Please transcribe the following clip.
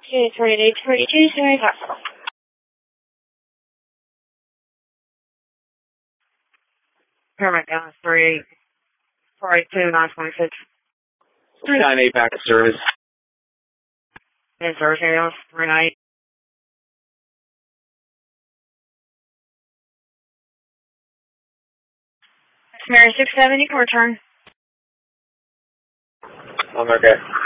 23822, Siri Foxtrot. Paramount Dallas 482 926. 398 back to service. In service area 39. Mary 67, you can return. Okay.